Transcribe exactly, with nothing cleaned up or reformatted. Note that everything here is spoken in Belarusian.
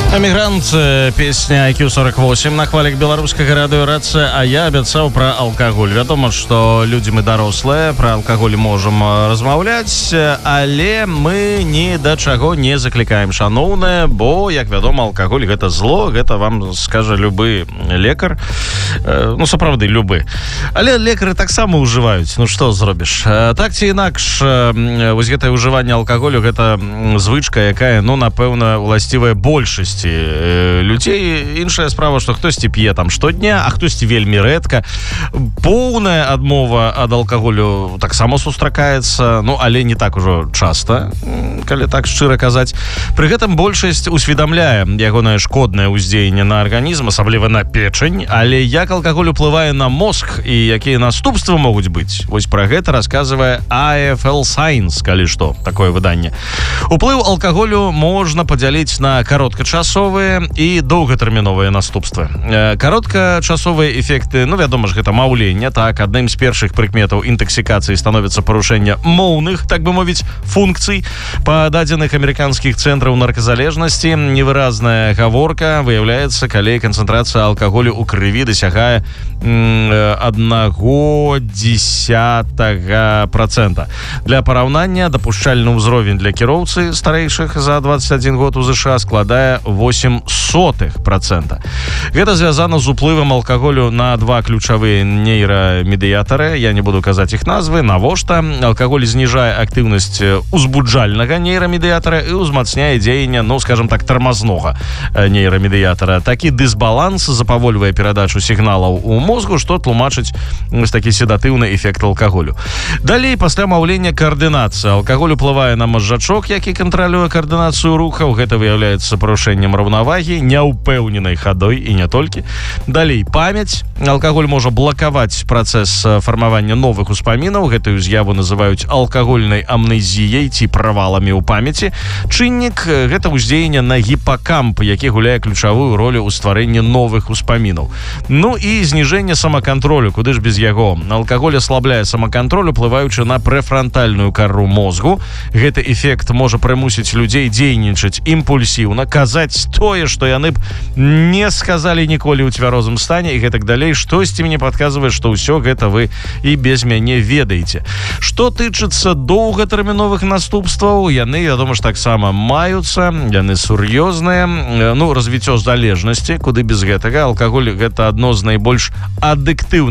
Эмігрант, песня ай кью сорок восемь на хвалях беларускага радыёрацыя, а я абяцаў пра алкаголь. Вядома, што людзі мы дарослыя, пра алкаголь можам размаўляць, але мы ні да чаго не заклікаем, шаноўныя, бо, як вядома, алкаголь гэта зло, гэта вам скажа любы лекар, ну, сапраўды, любы. Але лекары таксама ўжываюць, ну, што зробіш? Так ці інакш, вось гэтае ўжыванне алкаголю, гэта звычка, якая, ну, напэўна, уласцівая большасці людзей. Іншая справа, што хтосьці п'е там штодня, а хтосьці вельмі рэдка. Поўная адмова ад алкаголю таксама сустракаецца, ну, але не так ужо часта, калі так шчыра казаць. Пры гэтым большасць усведамляе ягонае шкоднае ўздзеянне на арганізм, асабліва на печань, але як алкаголь уплывае на мозг і якія наступствы могуць быць, вось пра гэта расказвае ай эф эл Science, калі што, такое выданне. Уплыў алкаголю можна падзяліць на кароткачасовыя і доўгатэрміновыя наступствы. Кароткачасовыя эфекты, ну, вядома ж, гэта маўленне, так, адным з першых прыкметаў інтаксікацыі становіцца парушэнне моўных, так бы мовіць, функцый. Па дадзеных амерыканскіх цэнтраў нарказалежнасці невыразная гаворка выяўляецца, калі канцэнтрацыя алкаголю ў крыві дасягае аднаго дзесятага працэнта. Для параўнання дапушчальны ўзровень для кіроўцы старэйшых за двадцать один год у ЗША складае восемь сотых працэнта. Гэта звязана з уплывам алкаголю на два ключавыя нейрамедыятары. Я не буду казаць іх назвы. Навошта? Алкаголь зніжае актыўнасць узбуджальнага нейрамедыятара і ўзмацняе дзеянне, ну, скажем так, тармазнога нейрамедыятара. Такі дысбаланс запавольвае перадачу сігналаў у мозгу, што тлумачыць вось такі седатыўны эфект алкаголю. Далей, пасля маўлення, каардынацыя. Алкаголь уплывае на мазжачок, які кантралюе каардынацыю рухаў. Гэта выяўляецца парушэннем раўнавагі, няўпэўненай хадой і не толькі. Далей, памяць. Алкаголь можа блакаваць працэс фармавання новых успамінаў. Гэтую з'яву называюць алкагольнай амнезіяй ці праваламі ў памяці. Чыннік – гэта ўздзеянне на гіпакамп, які гуляе ключавую ролю ў стварэнні новых успамінаў. Ну і зніжэнне самакантролю, куды ж без яго. Алкаголь аслабляе самакантроль, уплываючы на прэфрантальную кару мозгу. Гэты эфект можа прымусіць людзей дзейнічаць імпульсіўна, казаць тое, што яны б не сказалі ніколі ў цвярозым стане і гэтак далей. Штосьці мне падказвае, што ўсё гэта вы і без мяне ведаеце. Што тычыцца доўгатэрміновых наступстваў, яны, вядома ж, таксама маюцца, яны сур'ёзныя. Ну, развіццё залежнасці, куды без гэтага. Алкаголь – гэта адно з найбольш адыктыўных